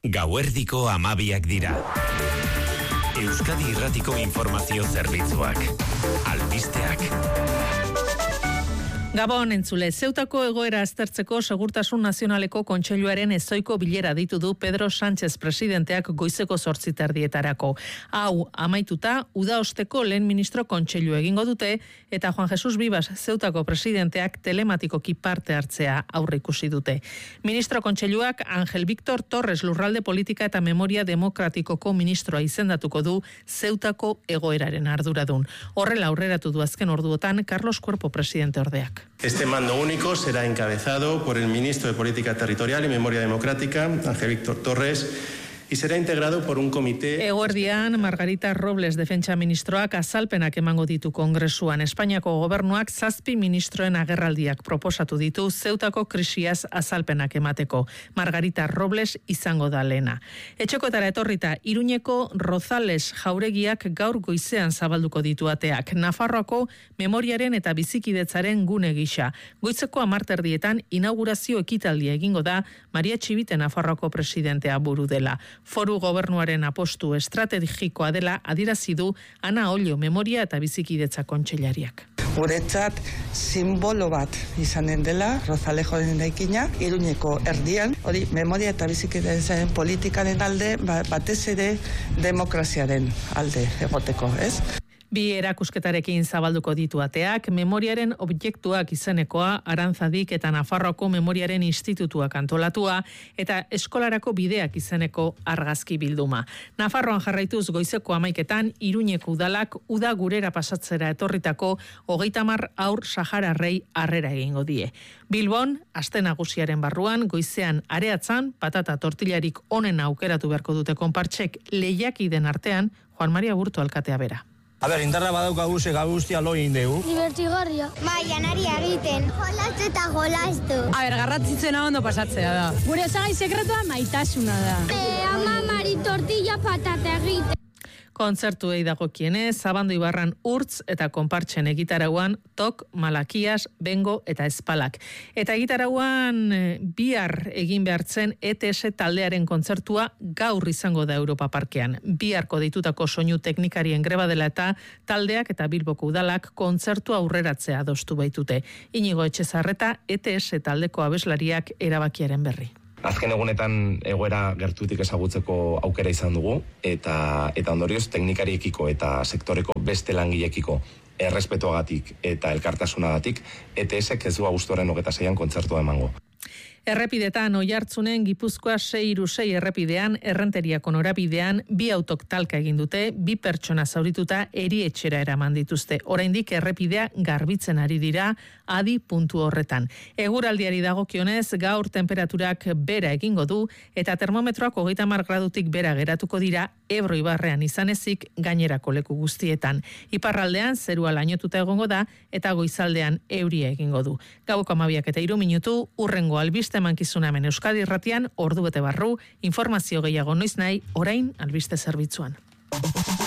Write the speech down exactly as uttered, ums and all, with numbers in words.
Gauerdiko amabiak dira. Euskadi Irratiko Informazio Zerbitzuak. Albisteak. Gabon entzule, Zeutako egoera aztertzeko Segurtasun Nazionaleko Kontseiluaren ezoiko bilera ditu du Pedro Sánchez presidenteak goizeko zortzi terdietarako. Hau, amaituta, udaosteko lehen ministro kontseilu egingo dute, eta Juan Jesus Vivas Zeutako presidenteak telematikoki parte hartzea aurreikusi dute. Ministro kontseiluak Ángel Víctor Torres Lurralde Politika eta Memoria Demokratikoko ministroa izendatuko du Zeutako egoeraren arduradun. Horrela aurreratu du azken orduotan Carlos Cuerpo presidente ordeak. Este mando único será encabezado por el ministro de Política Territorial y Memoria Democrática, Ángel Víctor Torres, y será integrado por un comité... Eguerdian, Margarita Robles defentsa ministroak azalpenak emango ditu Kongresuan. Espainiako gobernuak zazpi ministroen agerraldiak proposatu ditu Zeutako krisiaz azalpenak emateko. Margarita Robles izango da lehena. Etxekotara etorrita, Iruñeko Rozales jauregiak gaur goizean zabalduko ditu ateak. Nafarroako memoriaren eta bizikidetzaren gune gisa. Goizeko amarterdietan inaugurazio ekitaldia egingo da Maria Txibite Nafarroako presidentea buru dela. Foru gobernuaren apostu estrategikoa dela adierazi du Ana Ollo Memoria eta Bizikidetza kontseilariak. Guretzat simbolo bat izanen dela Rozalejoren eraikina, Iruñeko erdian, hori memoria eta bizikidetzaren politikaren alde, batez ere demokraziaren alde egoteko, ez? Bi erakusketarekin zabalduko ditu ateak, memoriaren objektuak izenekoa, Aranzadik eta Nafarroako Memoriaren Institutuak antolatua, eta eskolarako bideak izeneko argazki bilduma. Nafarroan jarraituz goizeko amaiketan, Iruñeko udalak uda gurera pasatzera etorritako hogeita hamar haur sahararrei harrera egingo die. Bilbon, aste nagusiaren barruan, goizean areatzan, patata tortillarik onen aukeratu beharko dute konpartsek lehiakiden artean, Juan Maria Burto alkatea bera. A ber, indarra badaukagu ze guztia lo egin dugu. Divertigarria. Bai, janari egiten. Jolastu eta jolastu. A ber, garratzitzena ondo pasatzea da. Gure osagai sekretua maitasuna da. Eh, ama mari tortilla patata egiten. Kontzertuei dagokienez, Zabando Ibarran urtz eta konpartsen egitarauan tok, malakias, bengo eta espalak. Eta egitarauan bihar egin behartzen E T S taldearen kontzertua gaur izango da Europa Parkean. Biharko deitutako soinu teknikarien greba dela eta taldeak eta Bilboko udalak kontzertua aurreratzea adostu baitute. Inigo Etxezarreta E T S taldeko abeslariak erabakiaren berri. Azken egunetan egoera gertutik ezagutzeko aukera izan dugu, eta eta ondorioz teknikariekiko eta sektoreko beste langileekiko errespetuagatik eta elkartasunagatik E T Sek ez du abuztuaren hogeita seian kontzertua emango. Errepidetan Oiartzunen Gipuzkoa sei hiru sei errepidean, Errenteriako norabidean, bi autok talka egin dute, bi pertsona zaurituta erietxera eraman dituzte. Oraindik errepidea garbitzen ari dira adi puntu horretan. Eguraldiari dagokionez, gaur temperaturak bera egingo du, eta termometroak hogeita hamar gradutik bera geratuko dira Ebro ibarrean izan ezik gainerako leku guztietan. Iparraldean zerua lainotuta egongo da, eta goizaldean euria egingo du. Gauko amabiak eta hiru minutu, urrengo albiste emankizuna hemen Euskadi Irratian, ordu bete barru, informazio gehiago noiz nahi, orain albiste zerbitzuan.